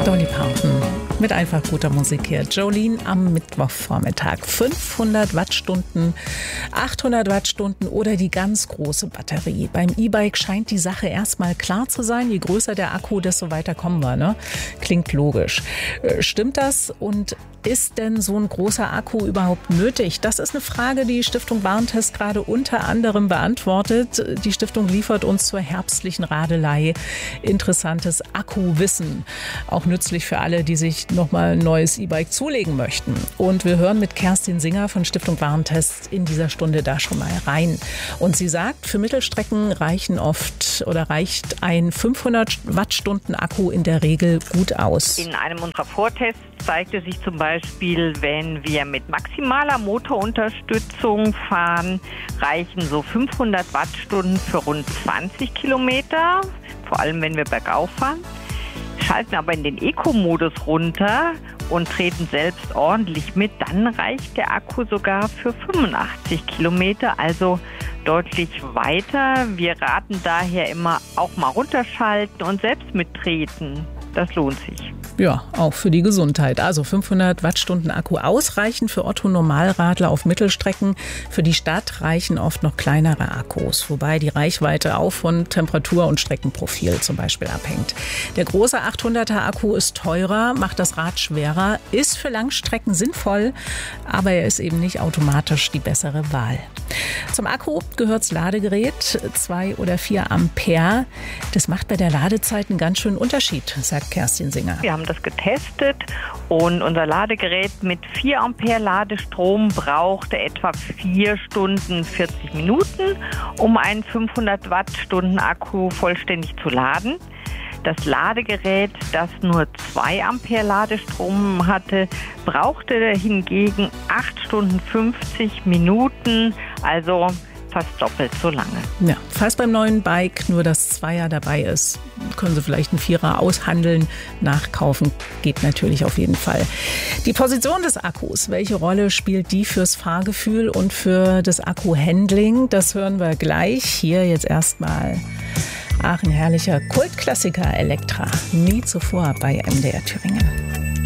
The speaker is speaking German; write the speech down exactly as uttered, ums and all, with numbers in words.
Dolly Parton mit einfach guter Musik hier. Jolene am Mittwochvormittag. fünfhundert Wattstunden, achthundert Wattstunden oder die ganz große Batterie. Beim E-Bike scheint die Sache erstmal klar zu sein. Je größer der Akku, desto weiter kommen wir. Ne? Klingt logisch. Stimmt das? Und ist denn so ein großer Akku überhaupt nötig? Das ist eine Frage, die Stiftung Warentest gerade unter anderem beantwortet. Die Stiftung liefert uns zur herbstlichen Radelei interessantes Akkuwissen. Auch nützlich für alle, die sich nochmal ein neues E-Bike zulegen möchten. Und wir hören mit Kerstin Singer von Stiftung Warentest in dieser Stunde da schon mal rein. Und sie sagt, für Mittelstrecken reichen oft oder reicht ein fünfhundert Wattstunden Akku in der Regel gut aus. In einem unserer Vortests zeigte sich zum Beispiel, wenn wir mit maximaler Motorunterstützung fahren, reichen so fünfhundert Wattstunden für rund zwanzig Kilometer, vor allem wenn wir bergauf fahren. Schalten aber in den Eco-Modus runter und treten selbst ordentlich mit, dann reicht der Akku sogar für fünfundachtzig Kilometer, also deutlich weiter. Wir raten daher immer auch mal runterschalten und selbst mittreten. Das lohnt sich. Ja, auch für die Gesundheit. Also fünfhundert Wattstunden Akku ausreichen für Otto-Normalradler auf Mittelstrecken. Für die Stadt reichen oft noch kleinere Akkus, wobei die Reichweite auch von Temperatur und Streckenprofil zum Beispiel abhängt. Der große achthunderter Akku ist teurer, macht das Rad schwerer, ist für Langstrecken sinnvoll, aber er ist eben nicht automatisch die bessere Wahl. Zum Akku gehört das Ladegerät, zwei oder vier Ampere. Das macht bei der Ladezeit einen ganz schönen Unterschied, sagt Kerstin Singer. Wir haben das getestet und unser Ladegerät mit vier Ampere Ladestrom brauchte etwa vier Stunden vierzig Minuten, um einen fünfhundert Wattstunden Akku vollständig zu laden. Das Ladegerät, das nur zwei Ampere Ladestrom hatte, brauchte hingegen acht Stunden fünfzig Minuten, also fast doppelt so lange. Ja, falls beim neuen Bike nur das Zweier dabei ist, können Sie vielleicht einen Vierer aushandeln. Nachkaufen geht natürlich auf jeden Fall. Die Position des Akkus, welche Rolle spielt die fürs Fahrgefühl und für das Akkuhandling? Das hören wir gleich. Hier jetzt erstmal Aachen herrlicher Kultklassiker Elektra. Nie zuvor bei M D R Thüringen.